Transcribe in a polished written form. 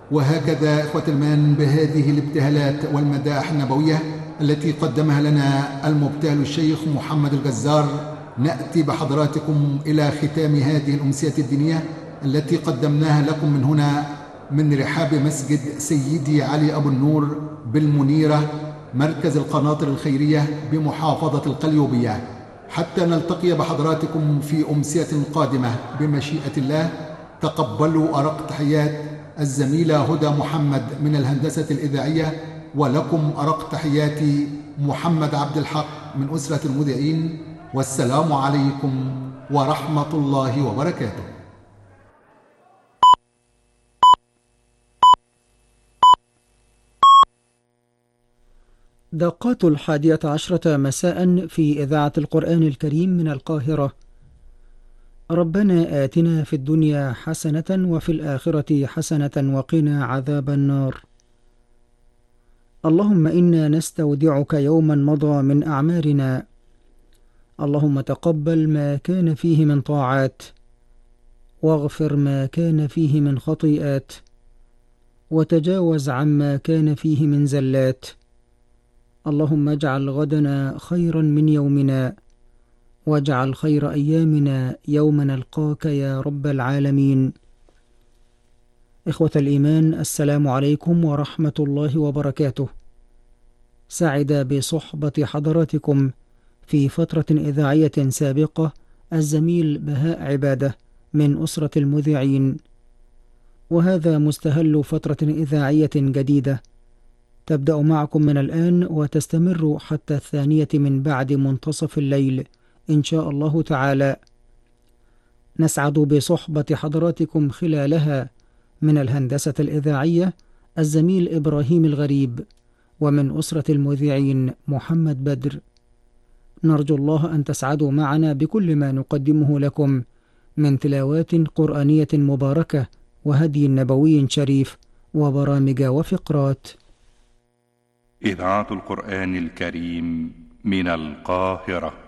وهكذا إخوة الإيمان بهذه الابتهالات والمداح النبوية التي قدمها لنا المبتهل الشيخ محمد الجزار، نأتي بحضراتكم إلى ختام هذه الأمسية الدينية التي قدمناها لكم من هنا من رحاب مسجد سيدي علي أبو النور بالمنيرة، مركز القناطر الخيرية بمحافظة القليوبية، حتى نلتقي بحضراتكم في أمسية قادمة بمشيئة الله. تقبلوا أرق تحيات الزميلة هدى محمد من الهندسة الإذاعية، ولكم أرق تحياتي محمد عبد الحق من أسرة المذيعين، والسلام عليكم ورحمة الله وبركاته. دقات 11 مساء في إذاعة القرآن الكريم من القاهرة. ربنا آتنا في الدنيا حسنة وفي الآخرة حسنة وقنا عذاب النار. اللهم إنا نستودعك يوما مضى من أعمارنا. اللهم تقبل ما كان فيه من طاعات، واغفر ما كان فيه من خطيئات، وتجاوز عما كان فيه من زلات. اللهم اجعل غدنا خيرا من يومنا، واجعل خير أيامنا يوم نلقاك يا رب العالمين. إخوة الإيمان، السلام عليكم ورحمة الله وبركاته. سعد بصحبة حضراتكم في فترة إذاعية سابقة الزميل بهاء عبادة من أسرة المذيعين، وهذا مستهل فترة إذاعية جديدة تبدأ معكم من الآن وتستمر حتى 2 من بعد منتصف الليل إن شاء الله تعالى. نسعد بصحبة حضراتكم خلالها من الهندسة الإذاعية الزميل إبراهيم الغريب، ومن أسرة المذيعين محمد بدر. نرجو الله أن تسعدوا معنا بكل ما نقدمه لكم من تلاوات قرآنية مباركة وهدي نبوي شريف وبرامج وفقرات. إذاعة القرآن الكريم من القاهرة.